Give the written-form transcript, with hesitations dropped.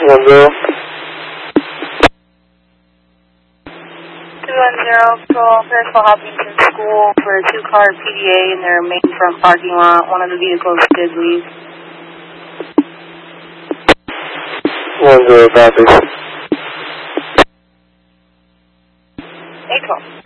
10. 210, patrol Parisville Hopkinton School for a 2-car PDA in their main front parking lot. One of the vehicles did leave. 10, copy. 812.